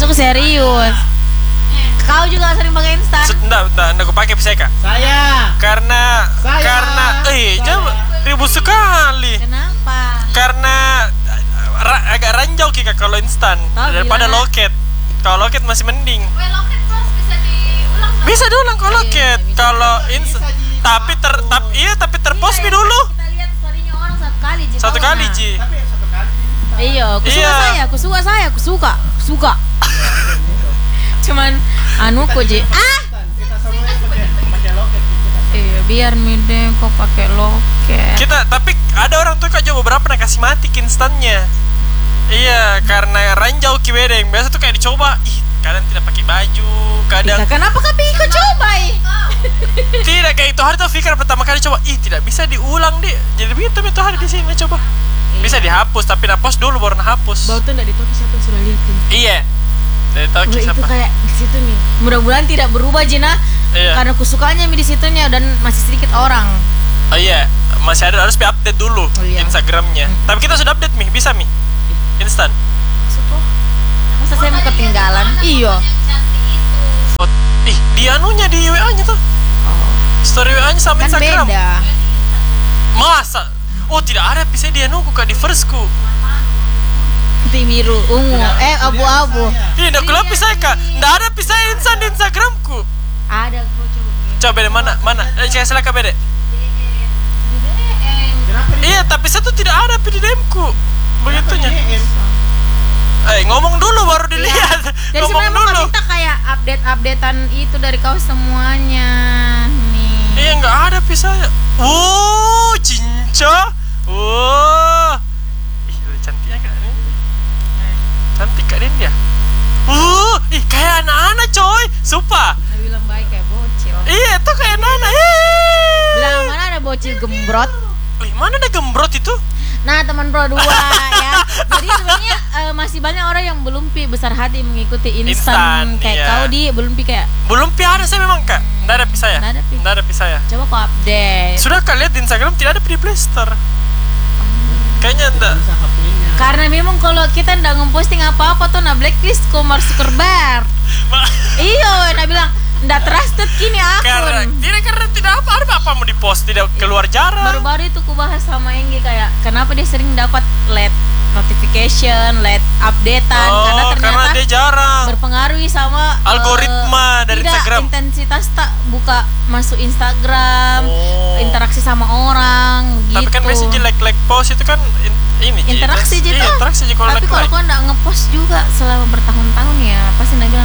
Masuk serius. Kau juga sering pakai instan? Enggak aku pakai bisa Kak. Karena jauh ribut sekali. Kenapa? Karena agak ranjau Kak kalau instan daripada loket. Kalau loket masih mending. Loket bos bisa diulang. Bisa diulang kalau loket. Kalau instan tapi terpos mi dulu. Kita lihat story-nya orang Satu kali Ji. Iya, aku suka. Cuman anuku Ji. Kita semua pakai loket. Iya, biar mide kok pakai loket. Kita tapi ada orang tuh Kak coba beberapa kasih mati instannya. Iya, karena ranjau kiwedeng. Biasa tuh kayak dicoba, kadang tidak pakai baju, kadang. Kenapa kau ikut coba? Tidak kayak itu hari tuh Fikar pertama kali coba, tidak bisa diulang deh. Jadi begitu itu hari di sini coba. Bisa dihapus tapi hapus dulu baru hapus. Bau tuh enggak ditoki siapa yang sudah lihat ini. Iya. Dari tahu siapa. Itu kayak di situ nih. Mudah-mudahan tidak berubah Jina. Iya. Karena kusukanya di situnya dan masih sedikit orang. Oh iya, masih ada harus update dulu Instagramnya. Tapi kita sudah update bisa instan. Maksud lo? Masa saya mau ketinggalan? Iya. Di anunya di WA-nya tuh. Story WA-nya sama Kan Instagram. beda. Masa? Oh tidak ada bisa dia nunggu Kak di firstku. Putih biru, ungu, abu-abu. Iya, udah kelap bisa Kak. Nggak ada bisa instan di Instagramku. Ada gua coba begini. Coba beda mana? Saya silakan beda. Iya, tapi satu tidak ada di DM-ku. Begitunya. Ngomong dulu baru dilihat. Jadi Ngomong sebenarnya dulu. kita kayak updatean itu dari kau semuanya nih. Iya nggak ada bisa. Cinca. Cantiknya Kak ini. Cantik Kak ini ya. Kayak anak-anak coy. Sumpah. Nah, bilang baik kayak bocil. Iya, tuh kayak anak-anak. Bilang mana ada bocil gembrot? Mana ada gembrot itu? Nah teman Pro 2 ya. Jadi sebenarnya masih banyak orang yang belum besar hati mengikuti instan kayak kau belum kayak. Belum ada saya memang Kak. Nggak ada pisah ya. Nggak ada pisah ya. Coba kau update. Sudah Kak lihat di Instagram tidak ada di Play Store. Kayaknya enggak. Karena memang kalau kita nggak ngeposting apa-apa tuh blacklist kok Mark Zuckerberg. Iya, nak bilang nggak trusted kini akun. Karena tidak apa mau di post tidak keluar jarang. Baru-baru itu ku bahas sama Enggi kayak kenapa dia sering dapat late notification, late updatean karena ternyata dia jarang berpengaruh sama algoritma dari Instagram. Intensitas tak buka masuk Instagram, interaksi sama orang gitu. Tapi kan message like post itu kan ini interaksi gitu. Interaksi kalau tapi kalau kau nggak ngepost juga selama bertahun-tahun ya pasti nak bilang